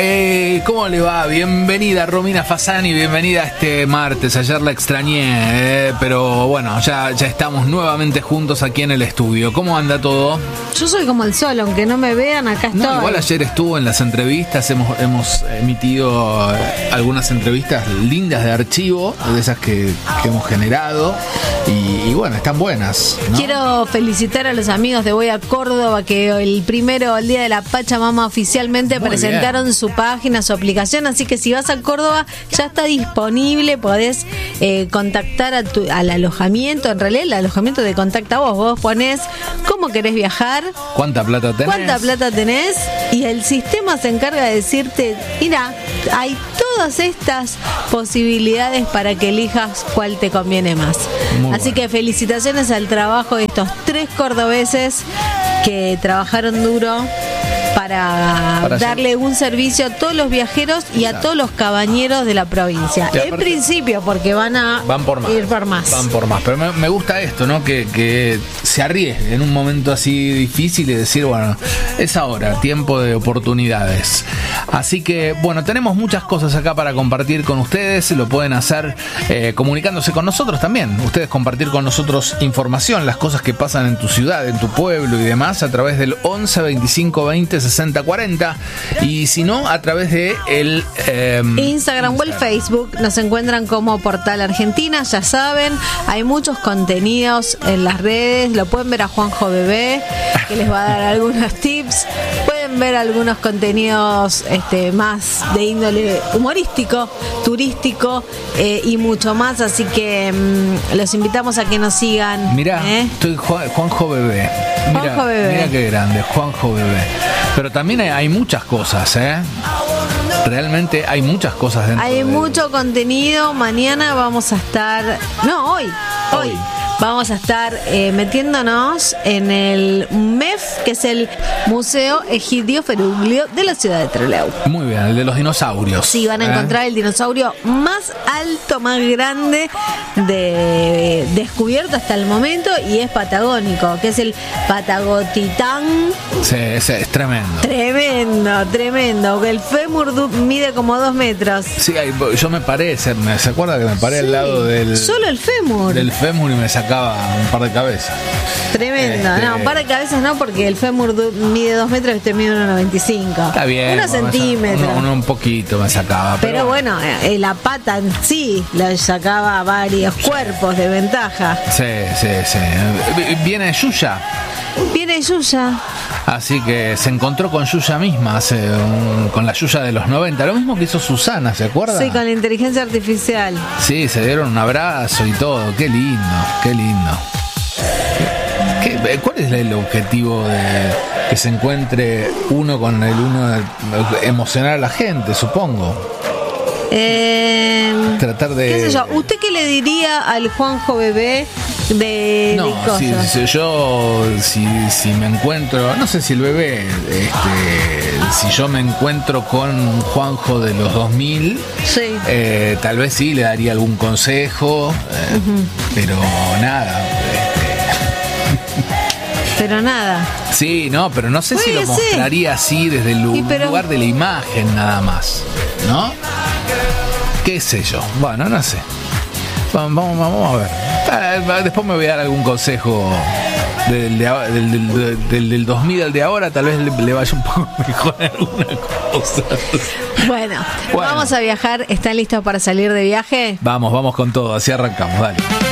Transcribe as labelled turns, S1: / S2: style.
S1: ¿Cómo le va? Bienvenida Romina Fasani, bienvenida a este martes. Ayer la extrañé, pero bueno, ya estamos nuevamente juntos aquí en el estudio. ¿Cómo anda todo?
S2: Yo soy como el sol, aunque no me vean, acá estoy.
S1: No, igual ayer estuvo en las entrevistas, hemos emitido algunas entrevistas lindas de archivo, de esas que hemos generado, y bueno, están buenas, ¿no?
S2: Quiero felicitar a los amigos de Voy a Córdoba, que el día de la Pachamama oficialmente
S1: Muy
S2: presentaron
S1: bien.
S2: su página, su aplicación, así que si vas a Córdoba ya está disponible, podés contactar al alojamiento. En realidad el alojamiento te contacta a vos ponés cómo querés viajar,
S1: ¿Cuánta plata tenés?
S2: y el sistema se encarga de decirte, mira, hay todas estas posibilidades para que elijas cuál te conviene más.
S1: Muy
S2: Así
S1: bueno.
S2: que felicitaciones al trabajo de estos 3 cordobeses que trabajaron duro para darle un servicio a todos los viajeros y a todos los cabañeros de la provincia.
S1: Y aparte,
S2: En principio, porque van
S1: por más.
S2: ir por más.
S1: Van por más. Pero me gusta esto, ¿no? Que se arriesgue en un momento así difícil y decir, bueno, es ahora, tiempo de oportunidades. Así que, bueno, tenemos muchas cosas acá para compartir con ustedes. Lo pueden hacer comunicándose con nosotros también. Ustedes compartir con nosotros información, las cosas que pasan en tu ciudad, en tu pueblo y demás, a través del 11 25 20 60 40. Y si no, a través de el
S2: Instagram o el Facebook nos encuentran como Portal Argentina, ya saben, hay muchos contenidos en las redes, lo pueden ver a Juanjo Bebé, que les va a dar algunos tips, pueden ver algunos contenidos más de índole humorístico, turístico y mucho más, así que los invitamos a que nos sigan.
S1: Mirá, estoy Juanjo Bebé.
S2: Juanjo Bebé.
S1: Mirá qué grande, Juanjo Bebé. Pero también hay muchas cosas, Realmente hay muchas cosas dentro.
S2: Hay mucho contenido. Mañana vamos a estar... No, hoy. Vamos a estar metiéndonos en el MEF, que es el Museo Egidio Feruglio de la ciudad de Trelew.
S1: Muy bien, el de los dinosaurios.
S2: Sí, van a encontrar el dinosaurio más alto, más grande descubierto hasta el momento, y es patagónico, que es el Patagotitán.
S1: Sí, es tremendo.
S2: Tremendo. El fémur mide como 2 metros.
S1: Sí, yo me paré, ¿se acuerda que me paré al lado del...
S2: Solo el fémur.
S1: Del fémur y me sacaba un par de cabezas.
S2: Tremendo. No, un par de cabezas no, porque el fémur mide 2 metros y este mide 1,95.
S1: Está bien.
S2: 1 centímetro.
S1: Un poquito me sacaba.
S2: Pero bueno, la pata en sí le sacaba varios cuerpos de ventaja.
S1: Sí. Viene Yuya. Así que se encontró con Yuya misma, con la Yuya de los 90. Lo mismo que hizo Susana, ¿se acuerda?
S2: Sí, con la inteligencia artificial.
S1: Sí, se dieron un abrazo y todo. Qué lindo. ¿Cuál es el objetivo de que se encuentre uno con el uno? Emocionar a la gente, supongo. Tratar de...
S2: ¿Qué sé yo? ¿Usted qué le diría al Juanjo Bebé de cosas?
S1: Si me encuentro, no sé si el bebé, si yo me encuentro con Juanjo de los 2000,
S2: sí.
S1: Tal vez sí le daría algún consejo, pero nada.
S2: Pero nada.
S1: Sí, no, pero no sé si lo mostraría así desde el lugar de la imagen nada más, ¿no? ¿Qué sé yo? Bueno, no sé. Vamos a ver. Después me voy a dar algún consejo del 2000 al de ahora. Tal vez le vaya un poco mejor alguna cosa.
S2: Bueno, vamos a viajar. ¿Están listos para salir de viaje?
S1: Vamos con todo. Así arrancamos, dale.